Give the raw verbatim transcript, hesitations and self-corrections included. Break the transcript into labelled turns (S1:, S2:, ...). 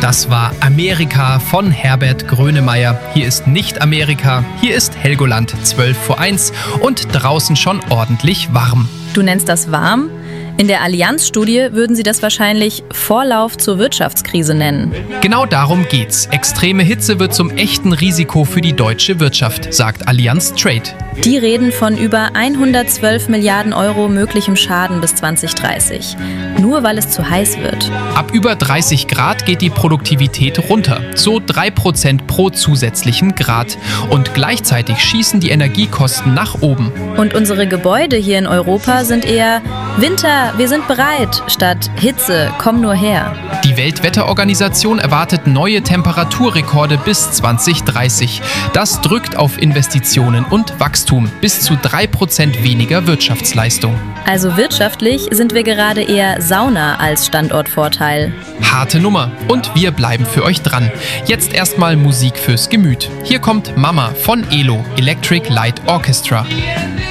S1: Das war Amerika von Herbert Grönemeyer. Hier ist nicht Amerika, hier ist Helgoland, zwölf vor eins und draußen schon ordentlich warm.
S2: Du nennst das warm? In der Allianz-Studie würden sie das wahrscheinlich Vorlauf zur Wirtschaftskrise nennen.
S1: Genau darum geht's. Extreme Hitze wird zum echten Risiko für die deutsche Wirtschaft, sagt Allianz Trade.
S2: Die reden von über hundertzwölf Milliarden Euro möglichem Schaden bis zwanzig dreißig. Nur weil es zu heiß wird.
S1: Ab über dreißig Grad geht die Produktivität runter. So drei Prozent pro zusätzlichen Grad. Und gleichzeitig schießen die Energiekosten nach oben.
S2: Und unsere Gebäude hier in Europa sind eher Winter, wir sind bereit, statt Hitze, komm nur her.
S1: Die Weltwetterorganisation erwartet neue Temperaturrekorde bis zwanzig dreißig. Das drückt auf Investitionen und Wachstum. Bis zu drei Prozent weniger Wirtschaftsleistung.
S2: Also wirtschaftlich sind wir gerade eher Sauna als Standortvorteil.
S1: Harte Nummer. Und wir bleiben für euch dran. Jetzt erstmal Musik fürs Gemüt. Hier kommt Mama von Elo, Electric Light Orchestra.